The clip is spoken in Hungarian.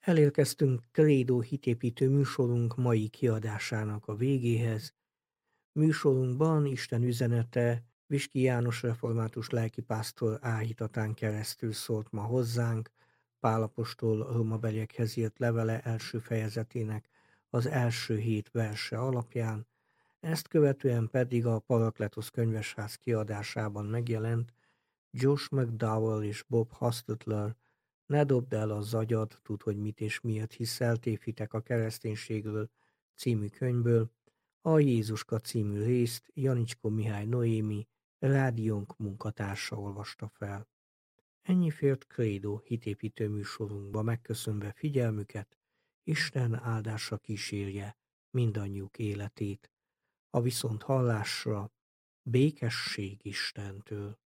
Elérkeztünk Credo hitépítő műsorunk mai kiadásának a végéhez. Műsorunkban Isten üzenete Viski János református lelkipásztor áhítatán keresztül szólt ma hozzánk, Pál apostol Rómabeliekhez írt levele első fejezetének az első 7 verse alapján, ezt követően pedig a Parakletosz könyvesház kiadásában megjelent Josh McDowell és Bob Hostetler Ne dobd el az agyad, tudd, hogy mit és miért hiszel, tévhitek a kereszténységről című könyvből, a Jézuska című részt Janicskó Mihály Noémi, rádiónk munkatársa olvasta fel. Ennyi fért Credo hitépítő műsorunkba, megköszönve figyelmüket, Isten áldása kísérje mindannyiuk életét. A viszont hallásra békesség Istentől.